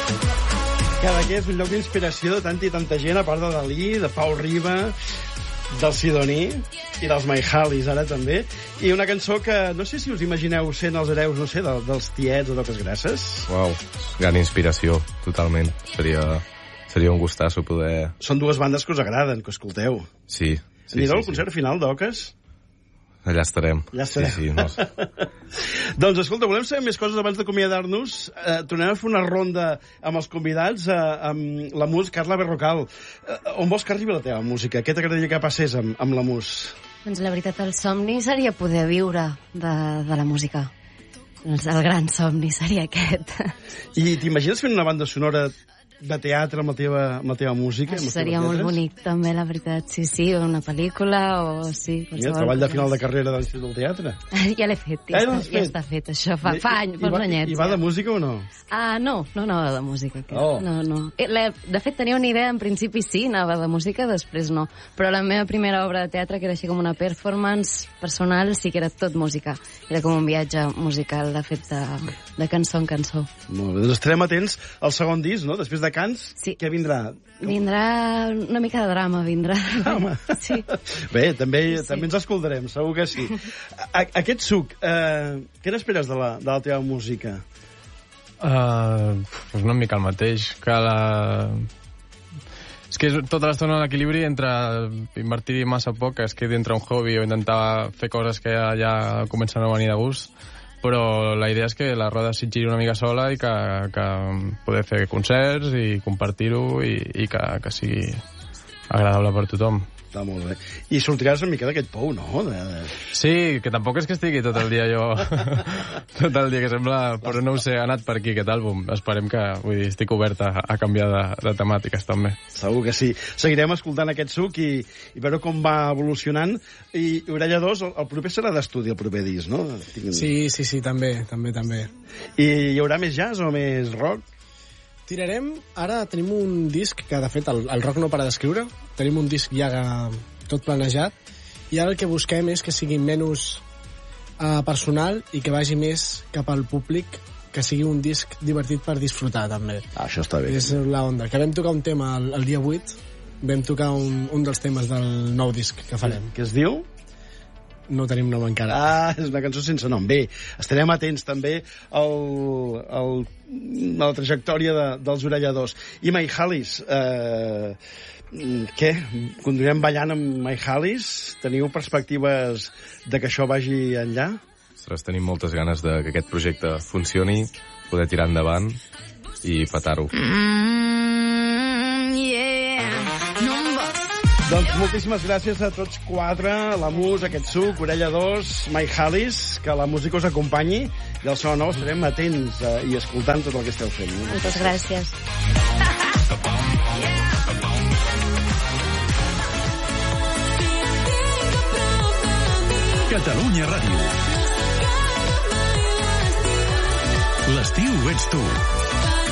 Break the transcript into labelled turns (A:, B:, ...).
A: Cadaqués és un lloc d'inspiració de tanta i tanta gent, a part de Dalí, de Pau Riba, del Sidoní i dels Maihalis, ara també. I una cançó que no sé si us imagineu sent els hereus, no sé, dels Tiets o d'Oques Grasses.
B: Uau, gran inspiració, totalment. Seria un gustasso poder...
A: Són dues bandes que us agraden, que escolteu.
B: Sí.
A: Anireu al concert final d'Oques?
B: Allà estarem.
A: Allà estarem.
B: Sí, no sé.
A: Doncs, escolta, volem saber més coses abans d'acomiadar-nos. Tornem a fer una ronda amb els convidats, amb la Mus, Carla Berrocal. On vols que arribi la teva música? Què t'agradaria que passés amb la Mus?
C: Doncs la veritat, el somni seria poder viure de la música. Doncs el gran somni seria aquest.
A: I t'imagines fent una banda sonora de teatre amb la teva música?
C: Això seria molt bonic, també, la veritat. Sí, una pel·lícula o sí...
A: Mira, treball de final de carrera de l'Institut del Teatre.
C: Ja l'he fet, ja està fet, això fa anys, fa uns anyets.
A: I va de música o no?
C: No de música. No. De fet, tenia una idea, en principi sí, anava de música, després no. Però la meva primera obra de teatre, que era així com una performance personal, sí que era tot música. Era com un viatge musical, de fet, de cançó en cançó.
A: Molt bé, doncs estarem atents al segon disc, no? Després de Cants,
C: sí.
A: Què vindrà?
C: Vindrà una mica de drama, vindrà.
A: Drama? Sí. Bé, també ens escoltarem, segur que sí. Aquest suc, què n'esperes de la teva música?
D: Pues una mica el mateix, que és que és tota l'estona l'equilibri entre invertir massa poc, es quedi entre un hobby o intentar fer coses que ja comencen a venir de gust, però la idea és que la roda s'hi giri una mica sola i que poder fer concerts i compartir-ho i que sigui agradable per tothom.
A: Està molt bé. I sortiràs una mica d'aquest pou, no?
D: Sí, que tampoc és que estigui tot el dia jo... tot el dia, que sembla... Però no ho sé, ha anat per aquí aquest àlbum. Esperem que... Vull dir, estic oberta a canviar de temàtiques, també.
A: Segur que sí. Seguirem escoltant aquest suc i veure com va evolucionant. I Orella 2, el proper serà d'estudi, el proper disc, no?
E: Sí, també.
A: I hi haurà més jazz o més rock?
E: Tirarem, ara tenim un disc que, de fet, el rock no para d'escriure. Tenim un disc ja tot planejat. I ara el que busquem és que sigui menys personal i que vagi més cap al públic, que sigui un disc divertit per disfrutar, també.
A: Això està bé.
E: És la onda. Que vam tocar un tema el dia 8, vam tocar un dels temes del nou disc que farem.
A: Què es diu?
E: No tenim nom encara.
A: És una cançó sense nom. Bé, estarem atents també a la trajectòria dels Orella 2. I Maihalis, què? Continuem ballant amb Maihalis? Teniu perspectives de que això vagi enllà?
B: Ostres, tenim moltes ganes de que aquest projecte funcioni, poder tirar endavant i petar-ho.
A: Doncs moltíssimes gràcies a tots quatre, la Mus, aquest suc, Orella 2, Maihalis, que la música us acompanyi, i al so nou estarem atents i escoltant tot el que esteu fent.
C: Moltes gràcies.
F: Catalunya Ràdio. L'estiu ets tu.